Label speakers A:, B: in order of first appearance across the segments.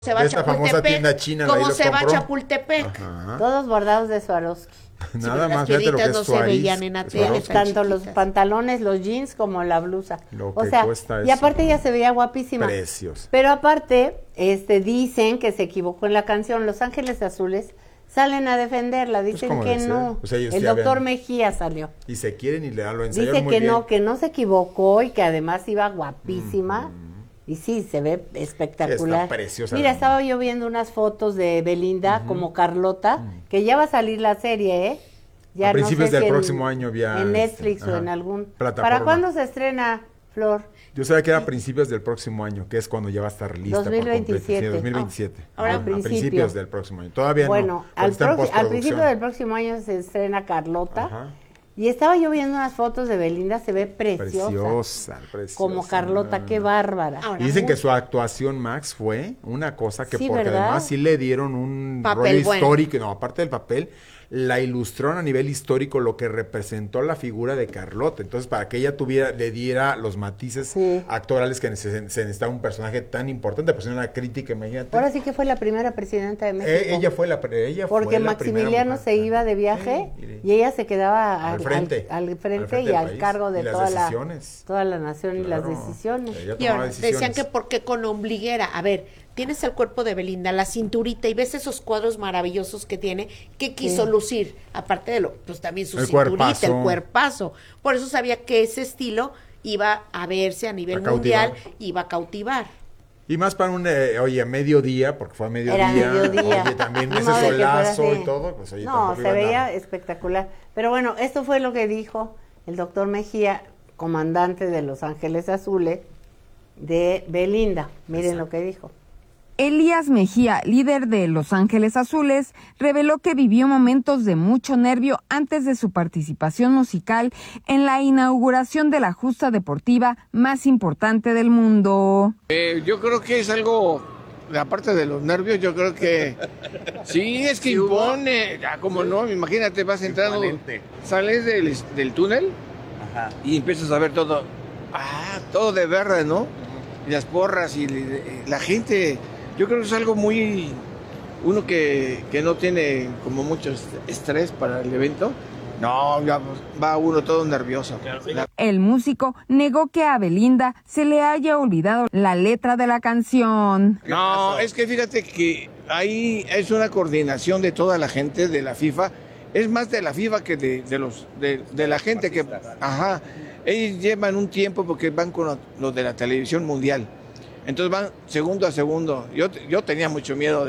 A: se va
B: De
A: a
B: esta famosa
A: Chapultepec,
B: tienda china, ahí
A: como
B: los
A: se va a
B: compró.
A: Chapultepec.
B: Ajá.
C: Todos bordados de Swarovski.
B: Nada
A: las
B: más, fíjate lo que
A: piedritas
B: es
A: no se
B: Suárez,
A: veían en la tele.
B: Swarovski.
C: Tanto los
A: chiquitas.
C: pantalones, los jeans, como la blusa.
B: Lo
C: O
B: que
C: sea,
B: cuesta
C: y
B: eso.
C: aparte ella se veía guapísima.
B: Precios.
C: Pero aparte, dicen que se equivocó en la canción. Los Ángeles Azules salen a defenderla, dicen
B: como
C: que
B: debe ser.
C: no.
B: O sea, ellos
C: El
B: ya
C: doctor
B: habían-
C: Mejía salió.
B: Y se quieren y le dan lo ensayaron
C: Dice
B: muy bien.
C: que no se equivocó y que además iba guapísima. Y sí, se ve espectacular.
B: Está preciosa.
C: Mira, estaba yo viendo unas fotos de Belinda como Carlota, que ya va a salir la serie, ¿eh? Ya
B: A principios
C: no sé
B: del
C: si
B: próximo año ya,
C: en Netflix o
B: ajá,
C: en algún...
B: plataforma.
C: ¿Para cuándo se estrena, Flor?
B: Yo sabía que era a principios del próximo año, que es cuando ya va a estar lista.
C: 2027.
B: Por completo. Sí, 2027.
C: Ahora
B: Ajá,
C: a
B: a
C: principios.
B: principios del próximo año. Todavía
C: Bueno,
B: no. porque está en
C: al
B: postproducción.
C: principio del próximo año se estrena Carlota.
B: Ajá.
C: Y estaba yo viendo unas fotos de Belinda, se ve preciosa.
B: Preciosa.
C: Como Carlota, qué bárbara.
A: Ahora,
B: Y dicen que su actuación, Max, fue una cosa que
C: Sí,
B: porque
C: ¿verdad?
B: además sí le dieron un
A: Papel
B: rol
A: bueno.
B: histórico, no, aparte del papel, la ilustraron a nivel histórico lo que representó la figura de Carlota. Entonces, para que ella le diera los matices
C: Sí.
B: actorales que se necesitaba un personaje tan importante, pues era una crítica, imagínate.
C: Ahora sí que fue la primera presidenta de México.
B: Ella fue la ella fue
C: Porque
B: la primera
C: Maximiliano
B: mujer.
C: se iba de viaje
B: Sí,
C: y ella se quedaba
B: al frente,
C: al frente y
B: del
C: al
B: país.
C: cargo de
B: Y las
C: toda
B: decisiones.
C: toda la nación y las
B: Claro.
C: decisiones.
B: Ella
A: Y
B: tomaba
A: ahora,
B: decisiones.
A: decían que porque con ombliguera, a ver, tienes el cuerpo de Belinda, la cinturita y ves esos cuadros maravillosos que tiene, ¿qué quiso
C: Sí.
A: lucir? Aparte de pues también su
B: El
A: cinturita,
B: cuerpazo.
A: el cuerpazo. Por eso sabía que ese estilo iba a verse a nivel
B: A cautivar.
A: mundial, iba a cautivar.
B: Y más para un, oye, a mediodía, porque fue a mediodía.
C: Era mediodía.
B: Oye, también
C: Ni
B: ese
C: modo de que fuera
B: solazo
C: así.
B: y todo, pues oye,
C: No,
B: tampoco
C: se
B: iba a andar.
C: veía espectacular. Pero bueno, esto fue lo que dijo el doctor Mejía, comandante de Los Ángeles Azules, de Belinda. Miren lo que dijo.
D: Elías Mejía, líder de Los Ángeles Azules, reveló que vivió momentos de mucho nervio antes de su participación musical en la inauguración de la justa deportiva más importante del mundo.
E: Yo creo que es algo, aparte de los nervios, yo creo que sí, es que impone, ya, como no, imagínate, vas entrando, sales del túnel y empiezas a ver todo, todo de verde, ¿no? Y las porras y la gente, yo creo que es algo muy, uno que no tiene como mucho estrés para el evento, no, ya va uno todo nervioso.
D: El músico negó que a Belinda se le haya olvidado la letra de la canción.
E: No, es que fíjate que ahí es una coordinación de toda la gente de la FIFA. Es más de la FIFA que de la gente que... Ajá. Ellos llevan un tiempo porque van con los de la televisión mundial. Entonces van segundo a segundo. Yo tenía mucho miedo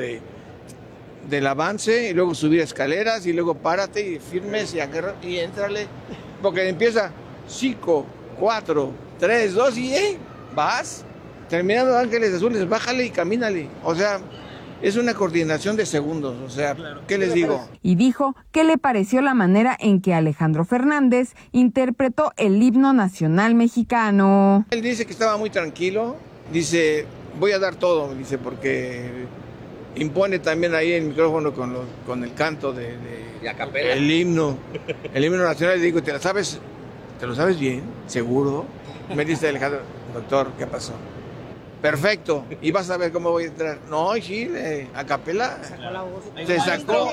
E: del avance y luego subir escaleras y luego párate y firmes y agarra y éntrale. Porque empieza 5, 4, 3, 2 y vas. Terminando Ángeles Azules, bájale y camínale. O sea, es una coordinación de segundos. O sea, ¿qué les digo?
D: Y dijo que le pareció la manera en que Alejandro Fernández interpretó el himno nacional mexicano.
E: Él dice que estaba muy tranquilo. Dice, voy a dar todo, dice, porque impone también ahí el micrófono con el canto de el himno nacional. Le digo, ¿te lo sabes bien? ¿Seguro? Me dice Alejandro, doctor, ¿qué pasó? Perfecto, y vas a ver cómo voy a entrar. No, sí, a capela. Se sacó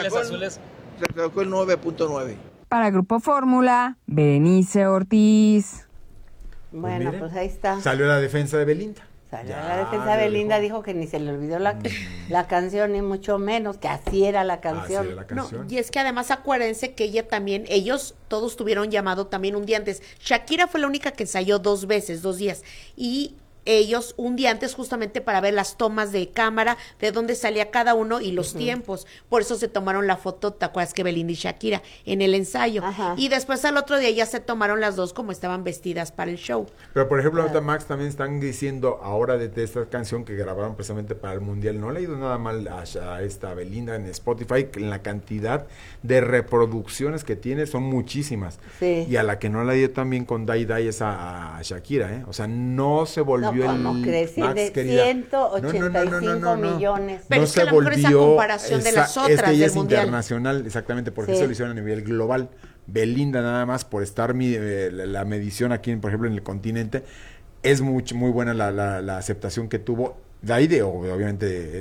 E: el 9.9.
D: Para Grupo Fórmula, Berenice Ortiz.
C: Bueno,
B: miren,
C: pues ahí está.
B: Salió la defensa de Belinda.
C: Salió
B: Ya,
C: la defensa
B: ya
C: de Belinda,
B: dijo.
C: dijo que ni se le olvidó la canción, ni mucho menos, que así era la canción.
B: Así era la
A: No,
B: canción.
A: y es que además acuérdense que ella también, ellos todos tuvieron llamado también un día antes. Shakira fue la única que ensayó 2 veces, 2 días. Y ellos un día antes justamente para ver las tomas de cámara, de dónde salía cada uno y los tiempos. Por eso se tomaron la foto, ¿te acuerdas que Belinda y Shakira en el ensayo?
C: Ajá.
A: Y después al otro día ya se tomaron las dos como estaban vestidas para el show.
B: Pero por ejemplo, ahorita Max también están diciendo ahora de esta canción que grabaron precisamente para el Mundial. No le ha ido nada mal a esta Belinda en Spotify, en la cantidad de reproducciones que tiene son muchísimas.
C: Sí.
B: Y a la que no le ha ido también con Dai Dai es a Shakira, ¿eh? O sea, no se volvió
C: No, ¿cómo
B: el
C: crees? Sí,
B: Max,
C: de
B: querida.
C: 185 millones.
A: Pero es que a lo mejor esa comparación de las
B: es que
A: otras
B: ella
A: del
B: es
A: Mundial.
B: internacional, exactamente, porque
C: Sí.
B: eso lo hicieron a nivel global. Belinda nada más por estar la medición aquí, por ejemplo, en el continente, es muy buena la aceptación que tuvo de ahí obviamente